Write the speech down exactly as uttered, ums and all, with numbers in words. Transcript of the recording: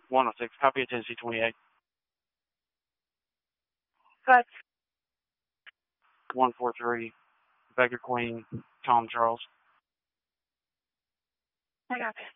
one oh six, copy of Tennessee twenty-eight. Good. one four three, Baker Queen, Tom Charles. I got it.